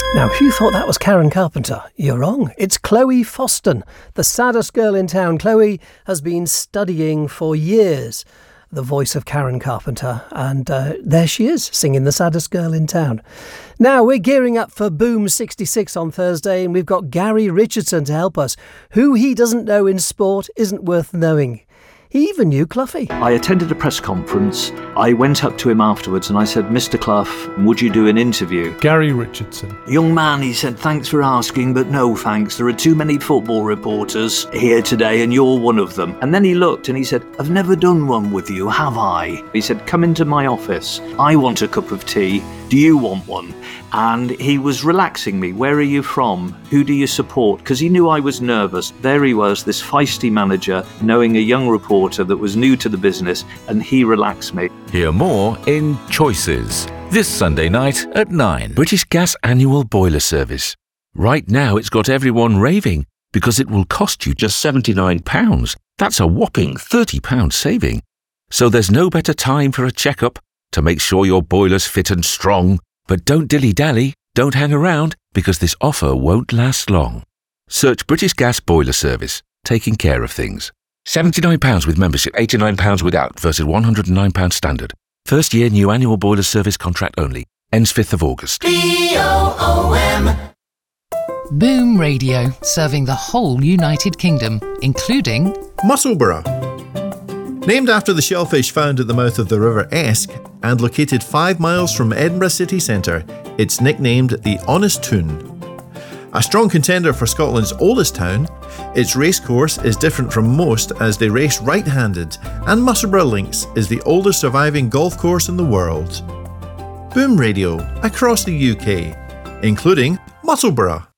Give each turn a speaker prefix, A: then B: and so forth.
A: Now, if you thought that was Karen Carpenter, you're wrong. It's Chloe Foston, the saddest girl in town. Chloe has been studying for years the voice of Karen Carpenter, and there she is, singing The Saddest Girl in Town. Now, we're gearing up for Boom 66 on Thursday, and we've got Gary Richardson to help us. Who he doesn't know in sport isn't worth knowing. He even knew Cloughie.
B: I attended a press conference. I went up to him afterwards and I said, Mr. Clough, would you do an interview?
C: Gary Richardson.
B: Young man, he said, thanks for asking, but no thanks. There are too many football reporters here today and you're one of them. And then he looked and he said, I've never done one with you, have I? He said, come into my office. I want a cup of tea. Do you want one? And he was relaxing me. Where are you from? Who do you support? Because he knew I was nervous. There he was, this feisty manager, knowing a young reporter that was new to the business, and he relaxed me.
D: Hear more in Choices, this Sunday night at 9. British Gas Annual Boiler Service. Right now it's got everyone raving because it will cost you just £79. That's a whopping £30 saving. So there's no better time for a checkup to make sure your boiler's fit and strong. But don't dilly-dally, don't hang around, because this offer won't last long. Search British Gas Boiler Service, taking care of things. £79 with membership, £89 without, versus £109 standard. First year new annual boiler service contract only. Ends 5th of August.
E: BOOM. Boom Radio, serving the whole United Kingdom, including
F: Musselburgh. Named after the shellfish found at the mouth of the River Esk and located 5 miles from Edinburgh city centre, it's nicknamed the Honest Toon. A strong contender for Scotland's oldest town, its racecourse is different from most as they race right-handed, and Musselburgh Links is the oldest surviving golf course in the world. Boom Radio across the UK, including Musselburgh.